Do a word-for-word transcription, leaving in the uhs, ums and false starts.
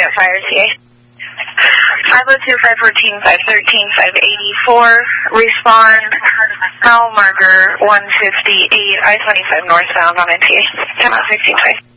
at Fire T A. five oh two, five fourteen, five thirteen, five eighty-four. Respond. Mile marker one fifty-eight, I twenty-five northbound on N T A. ten out sixteen five.